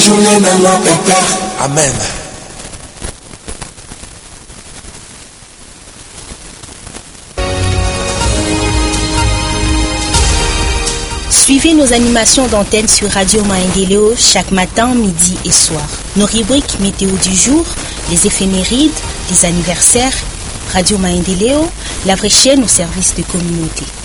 Amen. Suivez nos animations d'antenne sur Radio Maendeleo chaque matin, midi et soir. Nos rubriques météo du jour, les éphémérides, les anniversaires, Radio Maendeleo, la vraie chaîne au service de communauté.